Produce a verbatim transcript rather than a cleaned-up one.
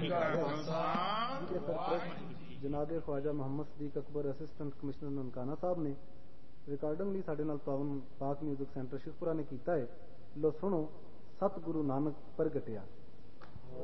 ਜੀ ਕਾ ਖਾਲਸਾ। जनाब ख्वाजा मोहम्मद सदीक अकबर असिस्टेंट कमिश्नर ननकाना साहब ने रिकॉर्डिंग ਲਈ ਸਾਡੇ ਨਾਲ ਪਾਵਨ ਪਾਕ ਮਿਊਜ਼ਿਕ ਸੈਂਟਰ ਸ਼ਿਖਪੁਰਾ ਨੇ ਕੀਤਾ ਹੈ। ਲੋ ਸੁਣੋ, ਸਤਿਗੁਰੂ ਨਾਨਕ ਪ੍ਰਗਟਿਆ।